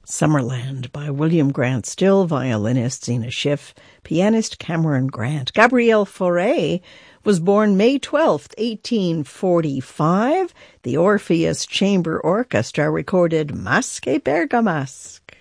Summerland by William Grant Still, violinist Zena Schiff, pianist Cameron Grant. Gabriel Fauré was born May 12th, 1845. The Orpheus Chamber Orchestra recorded Masque Bergamasque.